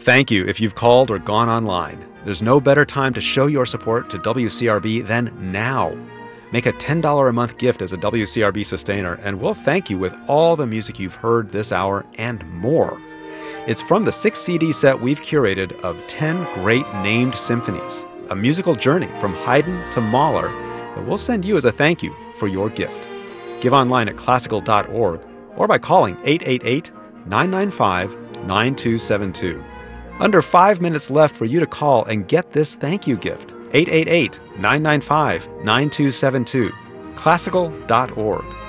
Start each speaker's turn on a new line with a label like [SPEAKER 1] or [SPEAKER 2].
[SPEAKER 1] Thank you if you've called or gone online. There's no better time to show your support to WCRB than now. Make a $10 a month gift as a WCRB sustainer, and we'll thank you with all the music you've heard this hour and more. It's from the 6 CD set we've curated of 10 great named symphonies, a musical journey from Haydn to Mahler that we'll send you as a thank you for your gift. Give online at classical.org or by calling 888-995-9272. Under 5 minutes left for you to call and get this thank you gift. 888-995-9272. Classical.org.